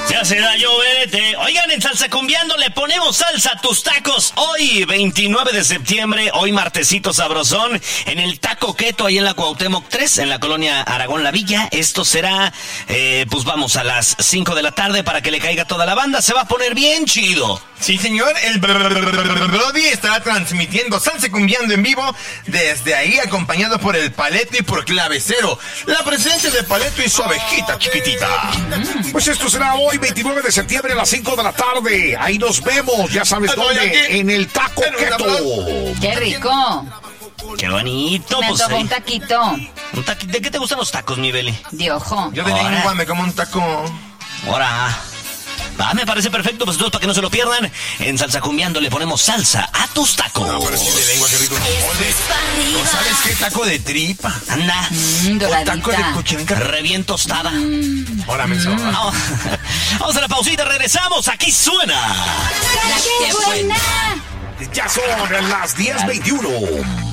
Ya será lloverete. Oigan, en Salsa Cumbiando le ponemos salsa a tus tacos. Hoy, 29 de septiembre, hoy martesito sabrosón, en el Taco Keto, ahí en la Cuauhtémoc 3, en la colonia Aragón La Villa. Esto será, pues vamos, a las 5 de la tarde para que le caiga toda la banda. Se va a poner bien chido. Sí, señor, el Brody estará transmitiendo Salsa Cumbiando en vivo desde ahí, acompañado por el Paleto y por Clavecero. La presencia de Paleto y su abejita chiquitita. Pues esto será hoy, 29 de septiembre a las 5 de la tarde. Ahí nos vemos, ya sabes dónde, en el Taco Keto. ¡Qué rico! ¡Qué bonito! Me Pues, antojó un taquito. ¿De qué te gustan los tacos, mi Beli? De ojo. Yo de lengua me como un taco. Ahora. Me parece perfecto, pues entonces para que no se lo pierdan, en Salsa Cumbiando le ponemos salsa a tus tacos. No, pero sí de lengua, qué rico. ¿O sabes qué? Taco de tripa. Anda. O taco de cochinita. Re bien tostada. Ahora me sobra. Vamos a la pausita, regresamos, aquí suena. ¡Qué buena! Ya son las 10:21.